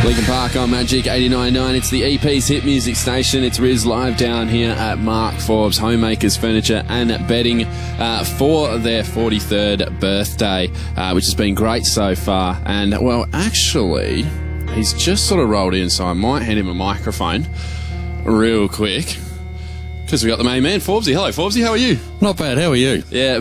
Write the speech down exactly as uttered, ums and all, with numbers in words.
Lincoln Park on Magic eighty-nine point nine. It's the E P's hit music station. It's Riz live down here at Mark Forbes Homemakers Furniture and Bedding uh, for their forty-third birthday, uh, which has been great so far. And, well, actually, he's just sort of rolled in, so I might hand him a microphone real quick because we got the main man, Forbesy. Hello, Forbesy. How are you? Not bad. How are you? Yeah.